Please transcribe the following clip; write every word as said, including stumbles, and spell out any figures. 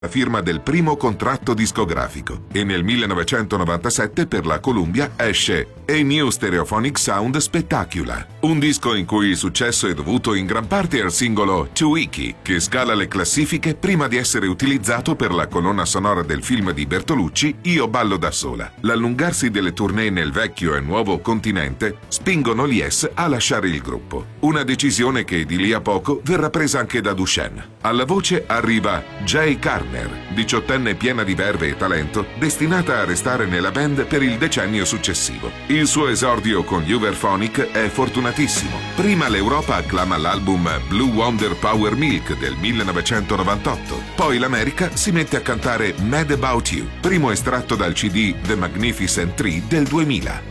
la firma del primo contratto discografico e nel millenovecentonovantasette per la Columbia esce A New Stereophonic Sound Spectacular, un disco in cui il successo è dovuto in gran parte al singolo Tweaky, che scala le classifiche prima di essere utilizzato per la colonna sonora del film di Bertolucci Io ballo da sola. L'allungarsi delle tournée nel vecchio e nuovo continente spingono gli Yes a lasciare il gruppo, una decisione che di lì a poco verrà presa anche da Duchesne. Alla voce arriva Jay Carner, diciottenne piena di verve e talento, destinata a restare nella band per il decennio successivo. Il suo esordio con gli Uberphonic è fortunatissimo. Prima l'Europa acclama l'album Blue Wonder Power Milk del millenovecentonovantotto, poi l'America si mette a cantare Mad About You, primo estratto dal C D The Magnificent Tree del duemila.